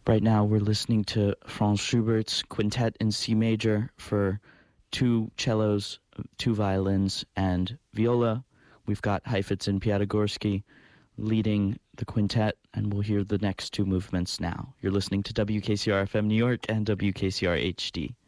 Right now we're listening to Franz Schubert's Quintet in C major for 2 cellos, 2 violins, and viola. We've got Heifetz and Piatigorsky leading the quintet, and we'll hear the next 2 movements now. You're listening to WKCR FM New York and WKCR HD.